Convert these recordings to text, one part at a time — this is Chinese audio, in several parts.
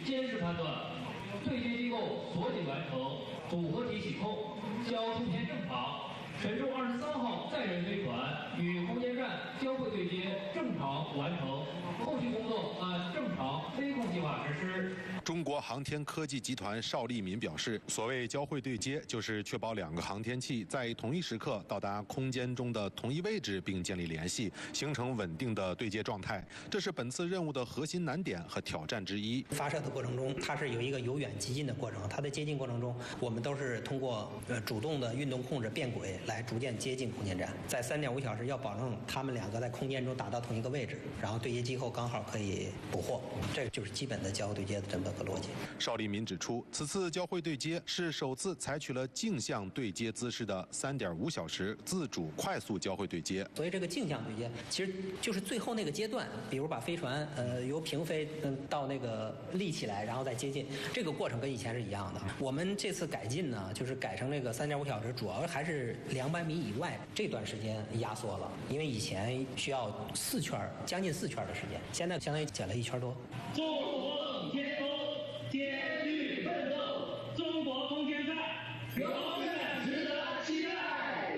监视判断，对接机构锁紧完成，组合体启动，交出现正常。神舟23号载人飞船与空间站交会对接正常完成，后续工作按正常飞控计划实施。 中国航天科技集团邵利民表示，所谓交会对接，就是确保两个航天器在同一时刻到达空间中的同一位置，并建立联系，形成稳定的对接状态。这是本次任务的核心难点和挑战之一。 发射的过程中，它是有一个由远及近的过程，它的接近过程中，我们都是通过主动的运动控制变轨来逐渐接近空间站。在3.5小时要保证他们两个在空间中达到同一个位置，然后对接机构刚好可以捕获，这个就是基本的交会对接的这么个逻辑。 邵利民指出，此次交会对接是首次采取了径向对接姿势的3.5小时自主快速交会对接。 所以这个径向对接其实就是最后那个阶段，比如把飞船由平飞到那个立起来，然后再接近，这个过程跟以前是一样的。我们这次改进呢，就是改成这个3.5小时，主要还是200米以外这段时间压缩了，因为以前需要4圈，将近4圈的时间，现在相当于减了1圈多。 中国冷天空，艰巨奋斗，中国空间站永远值得期待。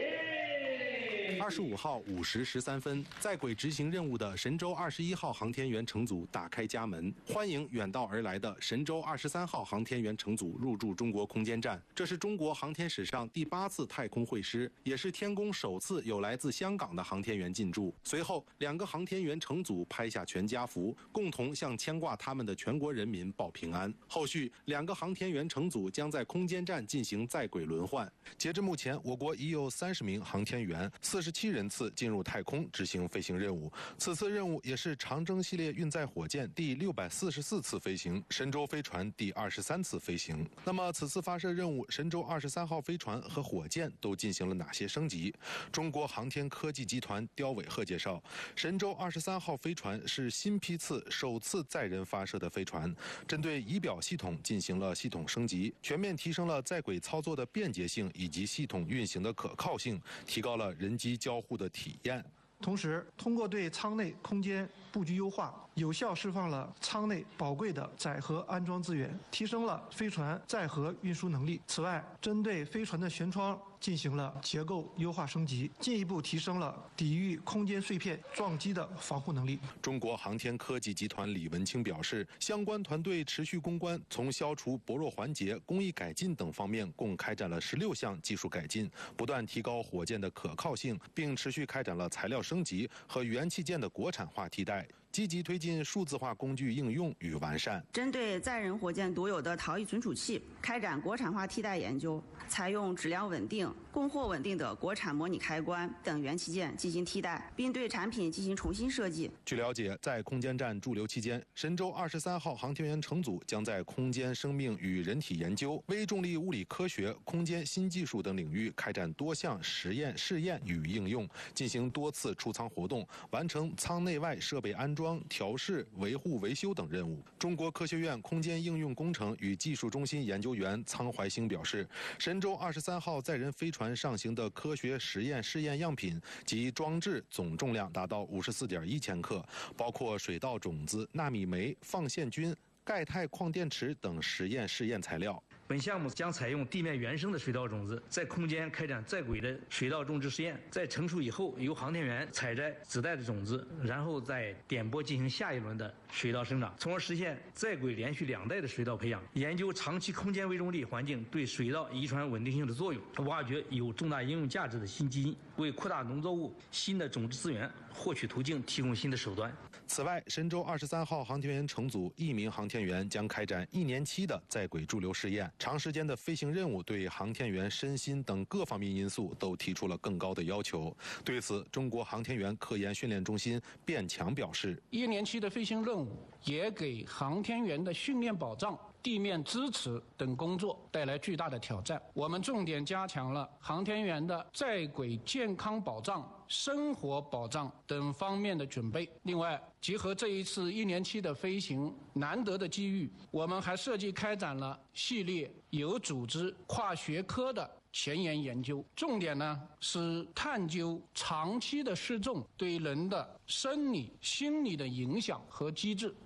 25号5时13分，在轨执行任务的神舟21号航天员乘组打开家门，欢迎远道而来的神舟23号航天员乘组入驻中国空间站。这是中国航天史上第8次太空会师，也是天宫首次有来自香港的航天员进驻。随后，2个航天员乘组拍下全家福，共同向牵挂他们的全国人民报平安。后续2个航天员乘组将在空间站进行在轨轮换。截至目前，我国已有30名航天员47人次进入太空执行飞行任务。此次任务也是长征系列运载火箭第644次飞行，神舟飞船第23次飞行。那么此次发射任务，神舟23号飞船和火箭都进行了哪些升级？中国航天科技集团刁伟鹤介绍，神舟23号飞船是新批次首次载人发射的飞船，针对仪表系统进行了系统升级，全面提升了在轨操作的便捷性以及系统运行的可靠性，提高了人机交互的体验。 同时，通过对舱内空间布局优化，有效释放了舱内宝贵的载荷安装资源，提升了飞船载荷运输能力。此外，针对飞船的舷窗进行了结构优化升级，进一步提升了抵御空间碎片撞击的防护能力。 中国航天科技集团李文清表示，相关团队持续攻关，从消除薄弱环节、工艺改进等方面，共开展了16项技术改进，不断提高火箭的可靠性，并持续开展了材料升级和元器件的国产化替代，积极推进数字化工具应用与完善。 针对载人火箭独有的逃逸存储器，开展国产化替代研究，采用质量稳定、供货稳定的国产模拟开关等元器件进行替代，并对产品进行重新设计。 据了解，在空间站驻留期间，神舟23号航天员乘组将在空间生命与人体研究、微重力物理科学、空间新技术等领域开展多项实验、试验与应用，进行多次出舱活动，完成舱内外设备安装、调试、维护、维修等任务。中国科学院空间应用工程与技术中心研究员苍怀兴表示，神舟23号载人飞船上行的科学实验试验样品及装置总重量达到54.1千克，包括水稻种子、纳米酶、放线菌、钙钛矿电池等实验试验材料。 本项目将采用地面原生的水稻种子，在空间开展在轨的水稻种植实验，在成熟以后，由航天员采摘子代的种子，然后再点播进行下一轮的水稻生长，从而实现在轨连续2代的水稻培养。研究长期空间微重力环境对水稻遗传稳定性的作用，挖掘有重大应用价值的新基因，为扩大农作物新的种植资源获取途径提供新的手段。 此外，神舟23号航天员乘组1名航天员将开展1年期的在轨驻留试验。长时间的飞行任务对航天员身心等各方面因素都提出了更高的要求。对此，中国航天员科研训练中心卞强表示 ，1年期的飞行任务也给航天员的训练保障、地面支持等工作带来巨大的挑战。我们重点加强了航天员的在轨健康保障、生活保障等方面的准备。另外，结合这一次1年期的飞行难得的机遇，我们还设计开展了系列有组织、跨学科的前沿研究，重点呢是探究长期的失重对人的生理、心理的影响和机制。